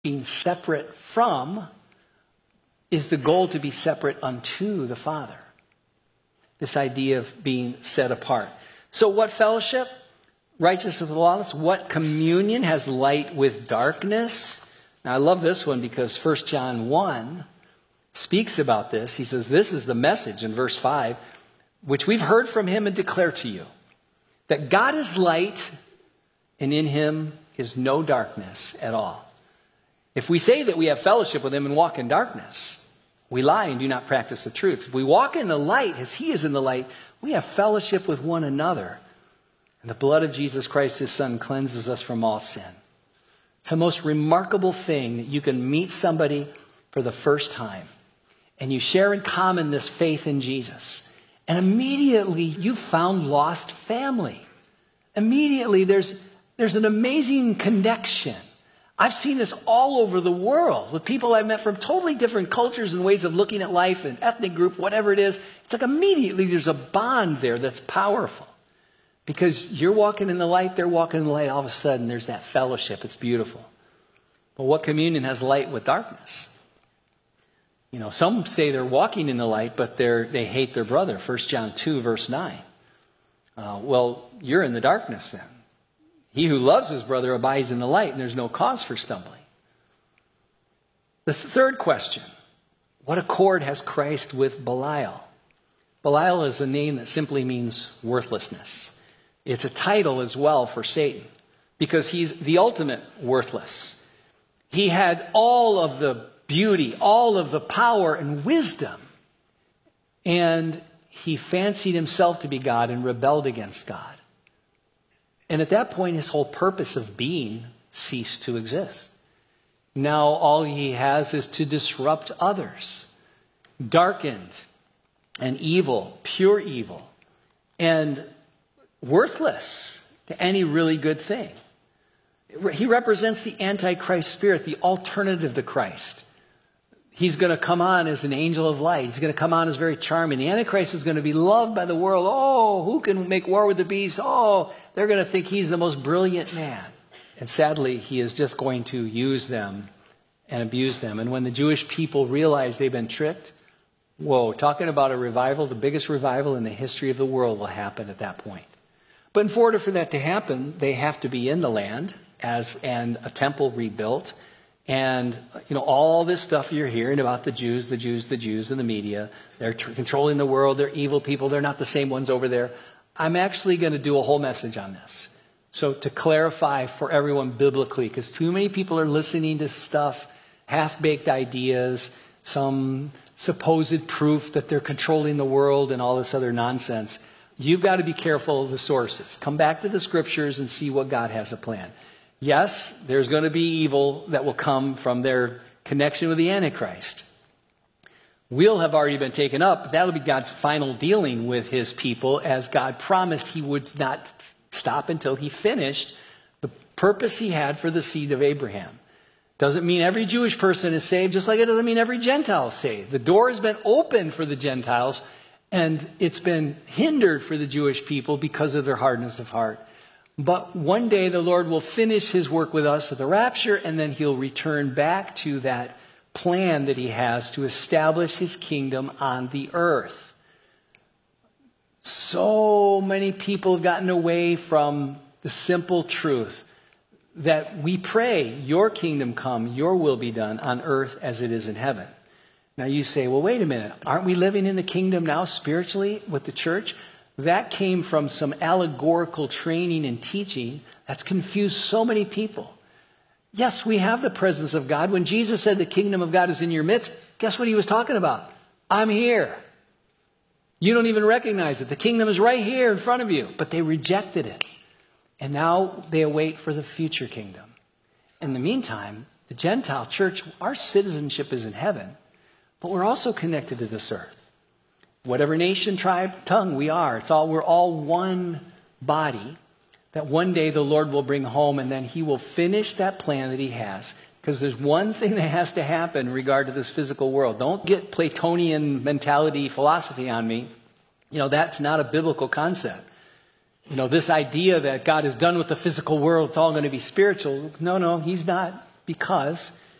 being separate from is the goal to be separate unto the Father. This idea of being set apart. So what fellowship? Righteousness with lawless. What communion has light with darkness? Now I love this one because 1 John 1 speaks about this. He says, this is the message in verse 5, which we've heard from him and declare to you, that God is light and in him is no darkness at all. If we say that we have fellowship with him and walk in darkness, we lie and do not practice the truth. If we walk in the light as he is in the light, we have fellowship with one another. And the blood of Jesus Christ, his son, cleanses us from all sin. It's the most remarkable thing that you can meet somebody for the first time and you share in common this faith in Jesus. And immediately you've found lost family. Immediately there's an amazing connection. I've seen this all over the world with people I've met from totally different cultures and ways of looking at life and ethnic group, whatever it is. It's like immediately there's a bond there that's powerful. Because you're walking in the light, they're walking in the light, all of a sudden there's that fellowship. It's beautiful. But what communion has light with darkness? You know, some say they're walking in the light, but they hate their brother. 1 John 2, verse 9. Well, you're in the darkness then. He who loves his brother abides in the light, and there's no cause for stumbling. The third question, what accord has Christ with Belial? Belial is a name that simply means worthlessness. It's a title as well for Satan, because he's the ultimate worthless. He had all of the beauty, all of the power and wisdom, and he fancied himself to be God and rebelled against God. And at that point, his whole purpose of being ceased to exist. Now all he has is to disrupt others. Darkened and evil, pure evil, and worthless to any really good thing. He represents the Antichrist spirit, the alternative to Christ. He's going to come on as an angel of light. He's going to come on as very charming. The Antichrist is going to be loved by the world. Oh, who can make war with the beast? Oh, they're going to think he's the most brilliant man. And sadly, he is just going to use them and abuse them. And when the Jewish people realize they've been tricked, whoa, talking about a revival, the biggest revival in the history of the world will happen at that point. But in order for that to happen, they have to be in the land and a temple rebuilt. And, you know, all this stuff you're hearing about the Jews in the media. They're controlling the world. They're evil people. They're not the same ones over there. I'm actually going to do a whole message on this. So to clarify for everyone biblically, because too many people are listening to stuff, half-baked ideas, some supposed proof that they're controlling the world and all this other nonsense. You've got to be careful of the sources. Come back to the scriptures and see what God has a plan. Yes, there's going to be evil that will come from their connection with the Antichrist. We'll have already been taken up, but that'll be God's final dealing with his people, as God promised he would not stop until he finished the purpose he had for the seed of Abraham. Doesn't mean every Jewish person is saved, just like it doesn't mean every Gentile is saved. The door has been opened for the Gentiles, and it's been hindered for the Jewish people because of their hardness of heart. But one day the Lord will finish his work with us at the rapture, and then he'll return back to that plan that he has to establish his kingdom on the earth. So many people have gotten away from the simple truth that we pray, your kingdom come, your will be done on earth as it is in heaven. Now you say, well, wait a minute. Aren't we living in the kingdom now spiritually with the church? That came from some allegorical training and teaching that's confused so many people. Yes, we have the presence of God. When Jesus said the kingdom of God is in your midst, guess what he was talking about? I'm here. You don't even recognize it. The kingdom is right here in front of you. But they rejected it. And now they await for the future kingdom. In the meantime, the Gentile church, our citizenship is in heaven, but we're also connected to this earth. Whatever nation, tribe, tongue we are, we're all one body that one day the Lord will bring home, and then he will finish that plan that he has. Because there's one thing that has to happen in regard to this physical world. Don't get Platonian mentality philosophy on me. You know, that's not a biblical concept. You know, this idea that God is done with the physical world, it's all going to be spiritual. No, he's not, because